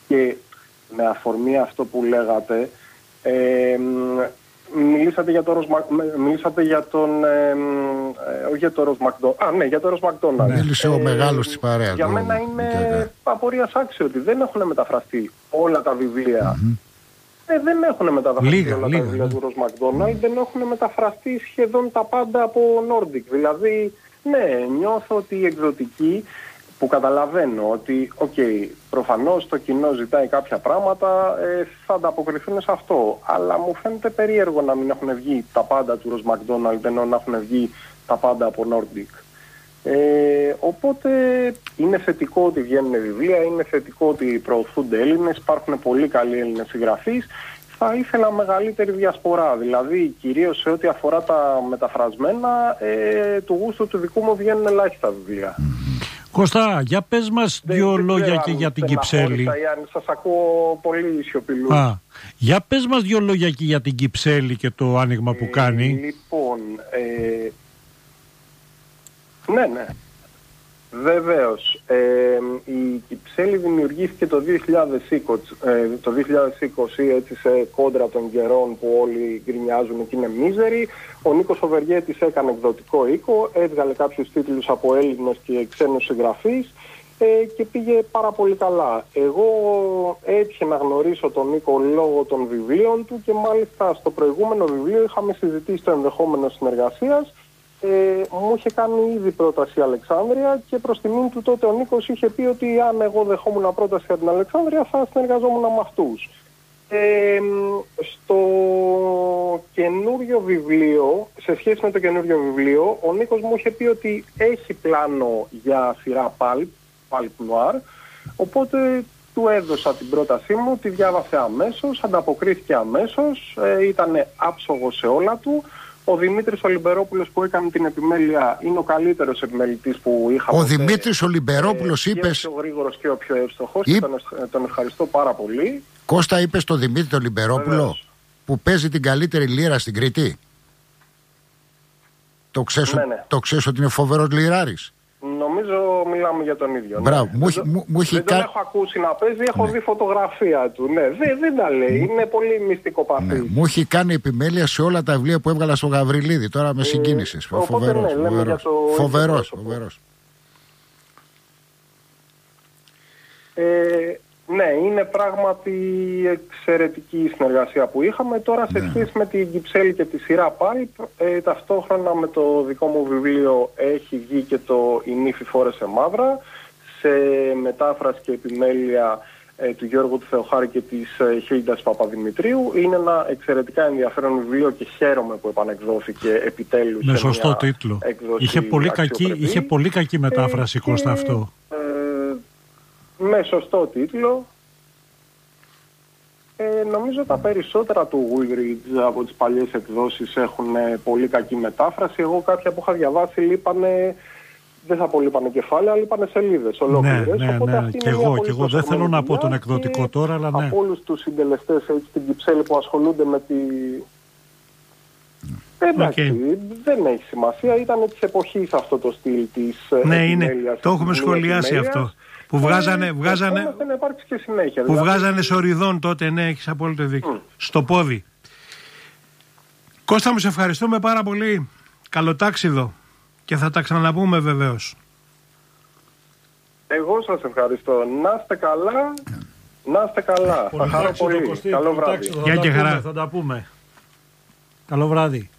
Και με αφορμή αυτό που λέγατε, μιλήσατε για τον όχι για το Ροζ Μακδόναλντ. Ναι, για το Ροζ Μακδόναλντ. Μίλησε ο μεγάλος της παρέας. Για μένα είναι απορίας άξιο ότι δεν έχουν μεταφραστεί όλα τα βιβλία. Δεν έχουν μεταφραστεί όλα τα βιβλία του Ροζ Μακδόναλντ, δεν έχουν μεταφραστεί σχεδόν τα πάντα από Nordic. Δηλαδή, ναι, νιώθω ότι η εκδοτική, που καταλαβαίνω ότι, προφανώς το κοινό ζητάει κάποια πράγματα, θα ανταποκριθούν σε αυτό. Αλλά μου φαίνεται περίεργο να μην έχουν βγει τα πάντα του Ροζ Μακδόναλντ, ενώ να έχουν βγει τα πάντα από Nordic. Οπότε είναι θετικό ότι βγαίνουν βιβλία, είναι θετικό ότι προωθούνται Έλληνες, υπάρχουν πολύ καλοί Έλληνες συγγραφείς. Θα ήθελα μεγαλύτερη διασπορά, δηλαδή κυρίως σε ό,τι αφορά τα μεταφρασμένα, του γούστου του δικού μου βγαίνουν ελάχιστα βιβλία. Κώστα, για πες μας δύο λόγια και για την Κυψέλη. Σας ακούω πολύ σιωπηλούς. Για πες μας δύο λόγια και για την Κυψέλη και το άνοιγμα που κάνει. Λοιπόν, ναι. Βεβαίως, η Κυψέλη δημιουργήθηκε το 2020 έτσι σε κόντρα των καιρών που όλοι γκρινιάζουν και είναι μίζεροι. Ο Νίκος ο Βεργέτης έκανε εκδοτικό οίκο, έβγαλε κάποιους τίτλους από Έλληνες και ξένους συγγραφείς και πήγε πάρα πολύ καλά. Εγώ έτυχε να γνωρίσω τον Νίκο λόγω των βιβλίων του και μάλιστα στο προηγούμενο βιβλίο είχαμε συζητήσει το ενδεχόμενο συνεργασίας. Μου είχε κάνει ήδη πρόταση η Αλεξάνδρεια και προς τιμήν του τότε ο Νίκος είχε πει ότι αν εγώ δεχόμουν πρόταση από την Αλεξάνδρεια θα συνεργαζόμουν με αυτούς. Στο καινούριο βιβλίο, σε σχέση με το καινούριο βιβλίο, ο Νίκος μου είχε πει ότι έχει πλάνο για σειρά Pulp Noir, οπότε του έδωσα την πρότασή μου, τη διάβασε αμέσως, ανταποκρίθηκε αμέσως, ήταν άψογος σε όλα του. Ο Δημήτρης ο Λιμπερόπουλος που έκανε την επιμέλεια είναι ο καλύτερος επιμελητής που είχαμε. Ο Δημήτρης ο Λιμπερόπουλος είπες. Και ο πιο γρήγορος και ο πιο εύστοχος. Τον ευχαριστώ πάρα πολύ. Κώστα, είπες τον Δημήτρη τον Λιμπερόπουλο που παίζει την καλύτερη λύρα στην Κρήτη. Το ξέρεις ότι είναι φοβερός λυράρης. Νομίζω μιλάμε για τον ίδιο. Μπράβο. Δεν τον έχω ακούσει να παίζει, έχω δει φωτογραφία του. Ναι, δεν τα λέει, είναι πολύ μυστικό παθή. Ναι. Μου έχει κάνει επιμέλεια σε όλα τα βιβλία που έβγαλα στο Γαβριλίδη. Τώρα με συγκίνησες. Φοβερός. Ναι, είναι πράγματι εξαιρετική η συνεργασία που είχαμε. Τώρα σε σχέση με την Κυψέλη και τη σειρά Pulp, ταυτόχρονα με το δικό μου βιβλίο έχει βγει και το «Η νύφη φόρεσε μαύρα» σε μετάφραση και επιμέλεια του Γιώργου του Θεοχάρη και της Χίλντας Παπαδημητρίου. Είναι ένα εξαιρετικά ενδιαφέρον βιβλίο και χαίρομαι που επανεκδόθηκε επιτέλους. Με σωστό τίτλο. Είχε πολύ κακή μετάφραση, Κώστα, αυτό. Με σωστό τίτλο. Νομίζω τα περισσότερα του Woolridge από τις παλιές εκδόσεις έχουν πολύ κακή μετάφραση. Εγώ κάποια που είχα διαβάσει λείπανε, δεν θα πω λείπανε κεφάλαια, λείπανε σελίδες ολόκληρες. Ναι, και εγώ δεν θέλω να πω τον εκδοτικό τώρα, αλλά ναι. Από όλους τους συντελεστές στην Κυψέλη που ασχολούνται με τη... Εντάξει, δεν έχει σημασία, ήταν της εποχής αυτό το στυλ της επιμέλειας. Το έχουμε σχολιάσει αυτό. Που βγάζανε σοριδών τότε, ναι, έχεις απόλυτο δίκιο. Στο πόδι. Κώστα μου, σε ευχαριστούμε πάρα πολύ. Καλοτάξιδο. Και θα τα ξαναπούμε βεβαίως. Εγώ σας ευχαριστώ. Να είστε καλά. Να είστε καλά. Θα χαρώ πολύ. Καλό βράδυ. Γεια και χαρά. Θα τα πούμε. Καλό βράδυ.